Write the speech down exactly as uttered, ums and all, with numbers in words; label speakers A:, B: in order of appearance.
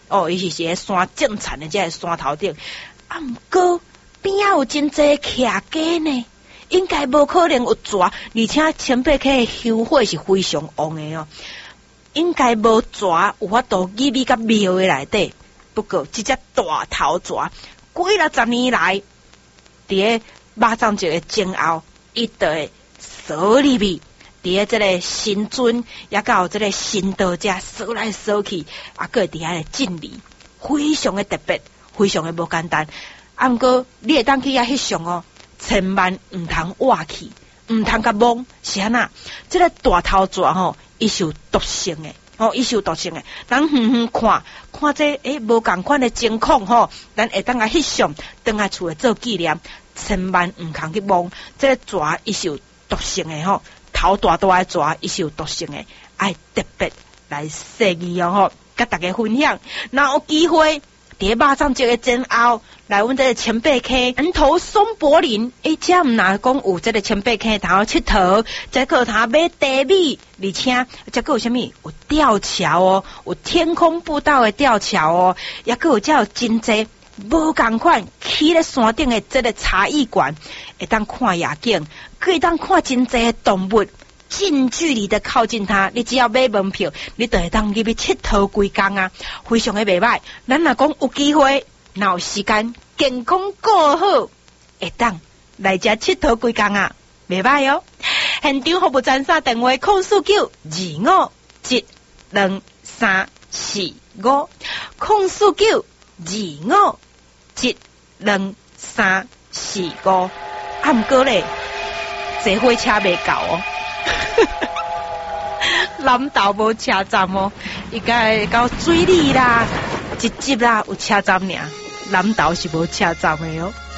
A: 哦，伊是一个山正残的这个山头顶，啊，毋过边仔有真济徛家呢，应该无可能有蛇，而且千百克的香火是非常旺的哦，应该无蛇有法度入去甲庙的内底。不过，这只大头蛇几六十年来，伫个肉粽节的前后，伊就会扫入去。伫个这个新尊，也到这个新道遮扫来扫去，啊，个伫遐个敬礼，非常的特别，非常的无简单。啊，毋过你会当去遐翕相哦，千万毋通挖去，毋通甲摸，是安那？这个大头蛇吼，伊是有毒性的，哦，伊是有毒性的。咱远远看，看这诶无共款的情况吼，咱会当甲翕相，当来厝诶做纪念，千万毋通去摸。这个蛇伊是有毒性的吼。头大大的蛇，伊是有毒性的，爱特别来设计哦吼，甲大家分享。若有机会，伫肉粽节的前后，来阮这个千百克南投松柏林，诶，遮毋若讲有这个千百克头佚佗，再个头买茶米，而且再个有啥物？有吊桥哦，有天空步道的吊桥哦，也个有遮有真济。无共款，起咧山顶的这个茶艺馆，会当看夜景，可以当看真济的动物，近距离的靠近它。你只要买门票，你就会当入去佚佗规工啊，非常的袂歹。咱若讲有机会，若有时间，健康过好，会当来遮佚佗规工啊，袂歹哦。现场服务专线电话：空四九二五一两三四五，空四九二五。一、两、三、四、五，啊，毋过咧，坐火车袂够哦。南投无车站哦，伊个会到水里啦、一级啦有车站尔，南投是无车站的哦。